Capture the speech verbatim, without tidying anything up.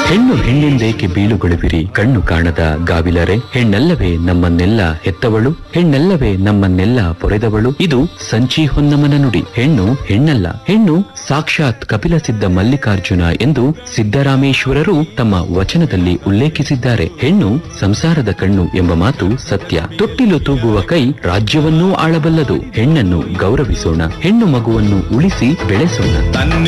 ಹೆಣ್ಣು ಹೆಣ್ಣೆಂದೇಕೆ ಬೀಳುಗೊಳುವಿರಿ ಕಣ್ಣು ಕಾಣದ ಗಾವಿಲರೆ, ಹೆಣ್ಣಲ್ಲವೇ ನಮ್ಮನ್ನೆಲ್ಲ ಹೆತ್ತವಳು, ಹೆಣ್ಣಲ್ಲವೇ ನಮ್ಮನ್ನೆಲ್ಲ ಪೊರೆದವಳು. ಇದು ಸಂಚಿ ಹೊನ್ನಮನ ನುಡಿ. ಹೆಣ್ಣು ಹೆಣ್ಣಲ್ಲ, ಹೆಣ್ಣು ಸಾಕ್ಷಾತ್ ಕಪಿಲ ಸಿದ್ಧ ಮಲ್ಲಿಕಾರ್ಜುನ ಎಂದು ಸಿದ್ದರಾಮೇಶ್ವರರು ತಮ್ಮ ವಚನದಲ್ಲಿ ಉಲ್ಲೇಖಿಸಿದ್ದಾರೆ. ಹೆಣ್ಣು ಸಂಸಾರದ ಕಣ್ಣು ಎಂಬ ಮಾತು ಸತ್ಯ. ತೊಟ್ಟಿಲು ತೂಗುವ ಕೈ ರಾಜ್ಯವನ್ನೂ ಆಳಬಲ್ಲದು. ಹೆಣ್ಣನ್ನು ಗೌರವಿಸೋಣ, ಹೆಣ್ಣು ಮಗುವನ್ನು ಉಳಿಸಿ ಬೆಳೆಸೋಣ.